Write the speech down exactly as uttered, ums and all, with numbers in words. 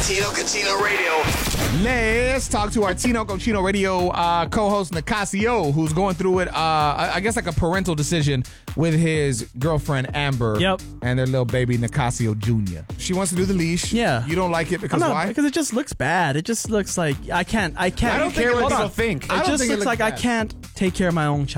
Tino Cochino Radio. Let's talk to our Tino Cochino Radio uh, co-host Nicasio, who's going through it, uh, I I guess like a parental decision with his girlfriend Amber. Yep. And their little baby Nicasio Junior She wants to do the leash. Yeah. You don't like it because I'm not, why? Because it just looks bad. It just looks like I can't. I can't. I don't care think it what looks- people think. I It don't just think it looks looks like I bad. can't take care of my own child.